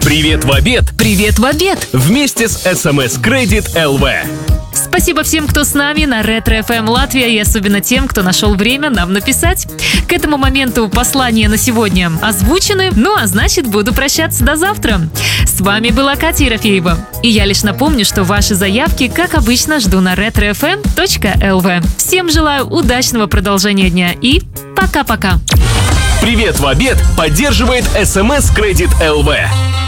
Привет в обед! Привет в обед! Вместе с СМС Кредит ЛВ. Спасибо всем, кто с нами на Ретро ФМ Латвия, и особенно тем, кто нашел время нам написать. К этому моменту послания на сегодня озвучены, а значит, буду прощаться до завтра. С вами была Катя Ерофеева. И я лишь напомню, что ваши заявки, как обычно, жду на retrofm.lv. Всем желаю удачного продолжения дня и пока-пока. Привет в обед поддерживает СМС Кредит ЛВ.